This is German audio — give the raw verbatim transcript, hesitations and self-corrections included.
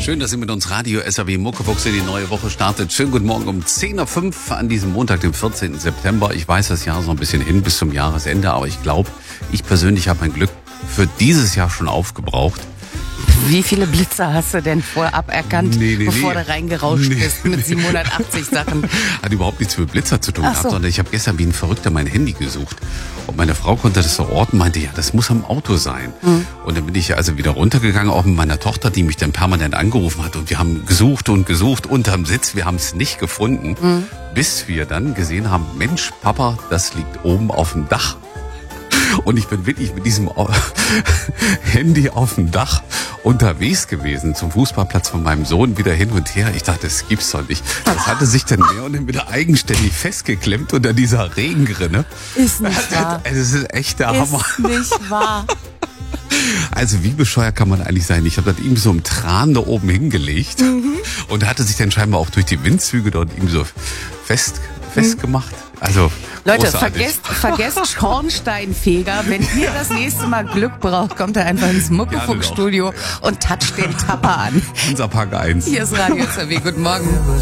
Schön, dass Sie mit uns Radio S R W Muckefuchs in die neue Woche startet. Schönen guten Morgen um zehn Uhr fünf an diesem Montag, dem vierzehnten September. Ich weiß, das Jahr ist noch ein bisschen hin bis zum Jahresende, aber ich glaube, ich persönlich habe mein Glück für dieses Jahr schon aufgebraucht. Wie viele Blitzer hast du denn vorab erkannt, nee, nee, bevor nee. du reingerauscht Nee, bist mit nee. siebenhundertachtzig Sachen? Hat überhaupt nichts mit Blitzer zu tun Ach gehabt, so. sondern ich habe gestern wie ein Verrückter mein Handy gesucht. Und meine Frau konnte das so orten, meinte, ja, das muss am Auto sein. Mhm. Und dann bin ich also wieder runtergegangen, auch mit meiner Tochter, die mich dann permanent angerufen hat. Und wir haben gesucht und gesucht unterm Sitz, wir haben es nicht gefunden, mhm. bis wir dann gesehen haben, Mensch, Papa, das liegt oben auf dem Dach. Und ich bin wirklich mit diesem Handy auf dem Dach unterwegs gewesen zum Fußballplatz von meinem Sohn, wieder hin und her. Ich dachte, das gibt's doch nicht. Das hatte sich dann mehr und dann wieder eigenständig festgeklemmt unter dieser Regenrinne. Ist nicht wahr. Das ist echt der Hammer. Ist nicht wahr. Also wie bescheuert kann man eigentlich sein? Ich habe das irgendwie so im Tran da oben hingelegt mhm. und hatte sich dann scheinbar auch durch die Windzüge dort irgendwie so fest, festgemacht. Also Leute, großartig. vergesst, vergesst Schornsteinfeger. Wenn ihr das nächste Mal Glück braucht, kommt ihr einfach ins Muckefuchs-Studio und toucht den Tapper an. Unser Park eins. Hier ist Radio S R W. Guten Morgen.